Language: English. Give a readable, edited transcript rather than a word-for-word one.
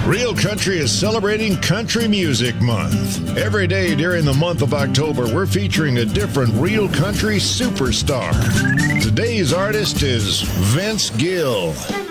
Real Country is celebrating Country Music Month. Every day during the month of October, we're featuring a different Real Country superstar. Today's artist is Vince Gill.